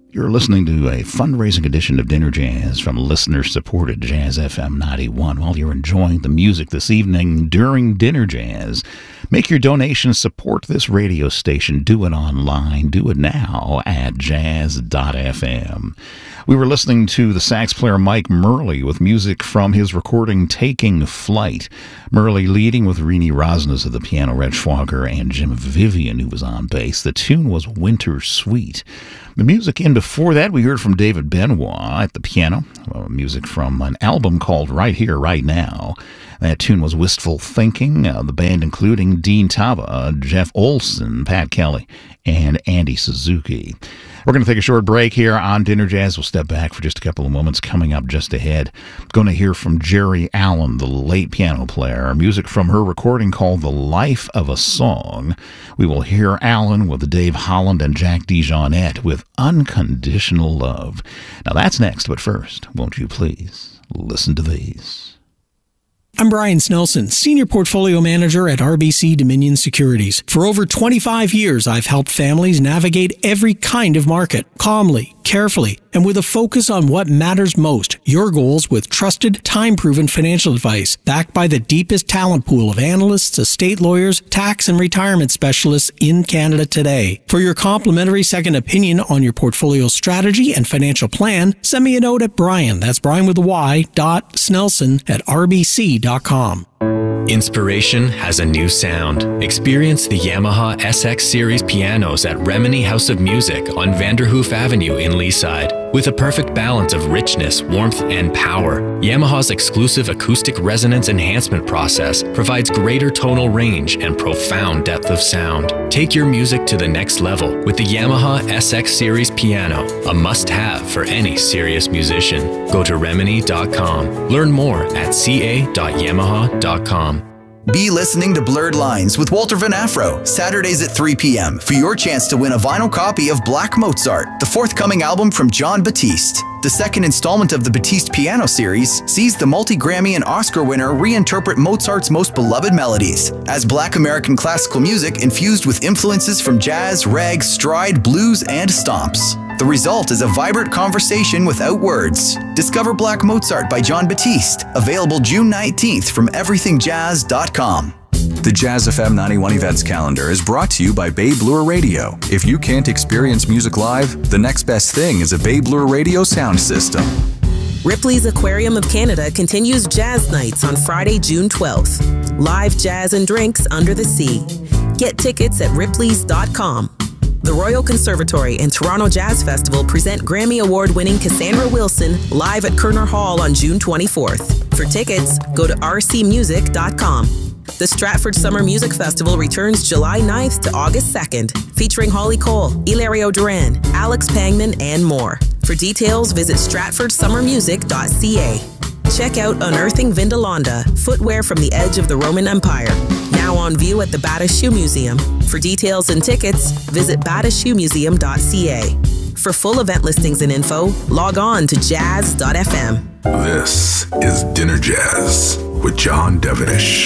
You're listening to a fundraising edition of Dinner Jazz from listener-supported Jazz FM 91. While you're enjoying the music this evening during Dinner Jazz, make your donation, support this radio station. Do it online. Do it now at jazz.fm. We were listening to the sax player Mike Murley with music from his recording Taking Flight. Murley leading with Rini Rosnes at the piano, Red Schwager, and Jim Vivian, who was on bass. The tune was Winter Sweet. The music in before that, we heard from David Benoit at the piano, music from an album called Right Here, Right Now. That tune was Wistful Thinking, the band including Dean Tava, Jeff Olson, Pat Kelly, and Andy Suzuki. We're going to take a short break here on Dinner Jazz. We'll step back for just a couple of moments. Coming up just ahead, going to hear from Jerry Allen, the late piano player, music from her recording called The Life of a Song. We will hear Allen with Dave Holland and Jack DeJohnette with Unconditional Love. Now that's next, but first, won't you please listen to these? I'm Brian Snelson, Senior Portfolio Manager at RBC Dominion Securities. For over 25 years, I've helped families navigate every kind of market, calmly, carefully, and with a focus on what matters most, your goals with trusted, time-proven financial advice, backed by the deepest talent pool of analysts, estate lawyers, tax and retirement specialists in Canada today. For your complimentary second opinion on your portfolio strategy and financial plan, send me a note at Brian, that's Brian with a Y, .Snelson at rbc.com. Inspiration has a new sound. Experience the Yamaha SX Series pianos at Remini House of Music on Vanderhoof Avenue in Leaside. With a perfect balance of richness, warmth, and power, Yamaha's exclusive acoustic resonance enhancement process provides greater tonal range and profound depth of sound. Take your music to the next level with the Yamaha SX Series piano, a must-have for any serious musician. Go to Remini.com. Learn more at ca.yamaha.com. Be listening to Blurred Lines with Walter Van Afro, Saturdays at 3 p.m. for your chance to win a vinyl copy of Black Mozart, the forthcoming album from Jon Batiste. The second installment of the Batiste Piano series sees the multi-Grammy and Oscar winner reinterpret Mozart's most beloved melodies as Black American classical music infused with influences from jazz, rag, stride, blues, and stomps. The result is a vibrant conversation without words. Discover Black Mozart by Jon Batiste, available June 19th from everythingjazz.com. The Jazz FM 91 events calendar is brought to you by Bay Bloor Radio. If you can't experience music live, the next best thing is a Bay Bloor Radio sound system. Ripley's Aquarium of Canada continues Jazz Nights on Friday, June 12th. Live jazz and drinks under the sea. Get tickets at ripleys.com. The Royal Conservatory and Toronto Jazz Festival present Grammy Award-winning Cassandra Wilson live at Kerner Hall on June 24th. For tickets, go to rcmusic.com. The Stratford Summer Music Festival returns July 9th to August 2nd, featuring Holly Cole, Hilario Duran, Alex Pangman, and more. For details, visit stratfordsummermusic.ca. Check out Unearthing Vindolanda, footwear from the edge of the Roman Empire. Now on view at the Bata Shoe Museum. For details and tickets, visit batashoemuseum.ca. For full event listings and info, log on to jazz.fm. This is Dinner Jazz with John Devenish.